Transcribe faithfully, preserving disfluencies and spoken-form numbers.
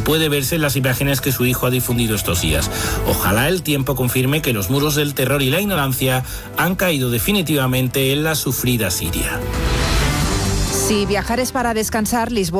puede verse en las imágenes que su hijo ha difundido estos días. Ojalá el tiempo confirme que los muros del terror y la ignorancia han caído definitivamente en la sufrida Siria. Si viajar es para descansar, Lisboa